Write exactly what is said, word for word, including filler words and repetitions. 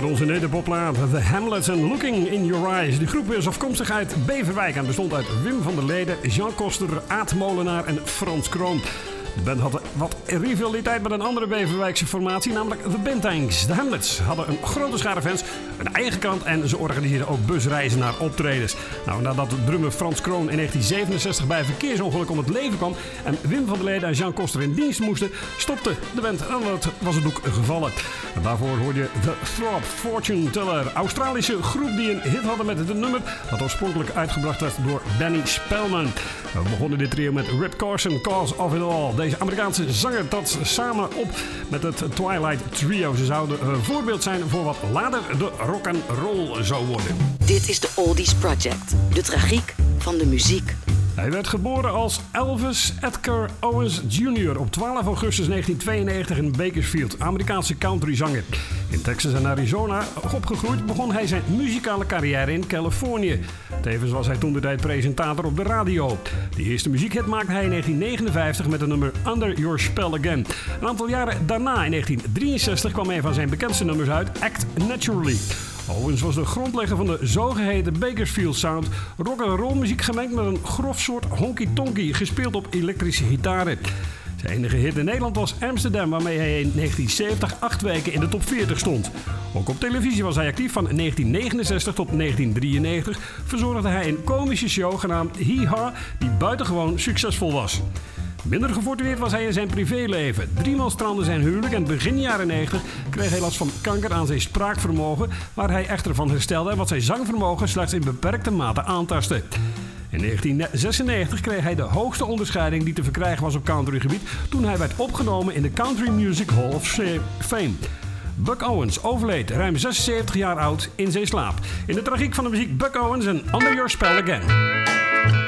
onze nederpopplaat The Hamlets en Looking in Your Eyes. De groep is afkomstig uit Beverwijk en bestond uit Wim van der Leden, Jean Koster, Aad Molenaar en Frans Kroon. De band had wat rivaliteit met een andere Beverwijkse formatie, namelijk The Bintangs. De Hamlets hadden een grote schare fans, een eigen krant en ze organiseerden ook busreizen naar optredens. Nou, nadat drummer Frans Kroon in negentien zevenenzestig bij een verkeersongeluk om het leven kwam en Wim van der Leden en Jean Koster in dienst moesten, stopte de band en dat was het doek gevallen. En daarvoor hoorde je The Throb Fortune Teller, Australische groep die een hit hadden met het nummer dat oorspronkelijk uitgebracht werd door Danny Spellman. We begonnen dit trio met Rip Carson, Cause of It All. Deze Amerikaanse zanger trad samen op met het Twilight Trio. Ze zouden een voorbeeld zijn voor wat later de rock'n'roll zou worden. Dit is de Oldies Project. De tragiek van de muziek. Hij werd geboren als Elvis Edgar Owens junior op twaalf augustus negentien tweeënnegentig in Bakersfield, Amerikaanse countryzanger. In Texas en Arizona opgegroeid begon hij zijn muzikale carrière in Californië. Tevens was hij toen de tijd presentator op de radio. De eerste muziekhit maakte hij in negentien negenenvijftig met het nummer Under Your Spell Again. Een aantal jaren daarna, in negentien drieënzestig, kwam een van zijn bekendste nummers uit, Act Naturally. Owens was de grondlegger van de zogeheten Bakersfield Sound, rock en roll muziek gemengd met een grof soort honky-tonky, gespeeld op elektrische gitaren. Zijn enige hit in Nederland was Amsterdam, waarmee hij in negentien zeventig acht weken in de top veertig stond. Ook op televisie was hij actief. Van negentien negenenzestig tot negentien drieënnegentig verzorgde hij een komische show genaamd Hee Ha, die buitengewoon succesvol was. Minder gefortuneerd was hij in zijn privéleven. Driemaal strandde zijn huwelijk en begin jaren negentig kreeg hij last van kanker aan zijn spraakvermogen, waar hij echter van herstelde en wat zijn zangvermogen slechts in beperkte mate aantastte. In negentien zesennegentig kreeg hij de hoogste onderscheiding die te verkrijgen was op countrygebied toen hij werd opgenomen in de Country Music Hall of Fame. Buck Owens overleed ruim zesenzeventig jaar oud in zijn slaap. In de tragiek van de muziek Buck Owens en Under Your Spell Again.